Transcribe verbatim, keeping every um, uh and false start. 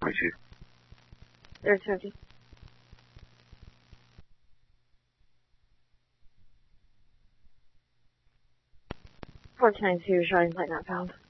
twenty-two. There's fifty. four ten two, showing plate not found.